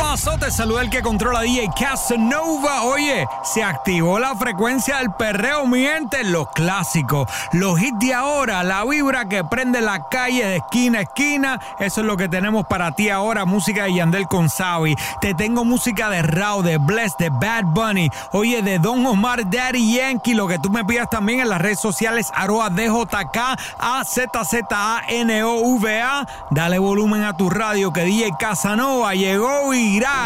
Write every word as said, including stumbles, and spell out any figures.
pasó? Te saluda el que controla D J Casanova. Oye, se activó la frecuencia del perreo, mi gente. Los clásicos, los hits de ahora, la vibra que prende la calle de esquina a esquina. Eso es lo que tenemos para ti ahora. Música de Yandel con Sabi. Te tengo música de Rauw, de Bless, de Bad Bunny. Oye, de Don Omar, Daddy Yankee. Lo que tú me pidas también en las redes sociales, arroba D J K A Z Z A N O V A. Dale volumen a tu radio que D J Casanova llegó y